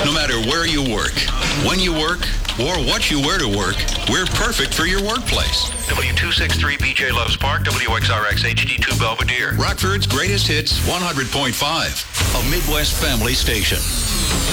No matter where you work, when you work, or what you wear to work, we're perfect for your workplace. W263BJ Loves Park, WXRX HD2 Belvedere. Rockford's greatest hits 100.5, a Midwest family station.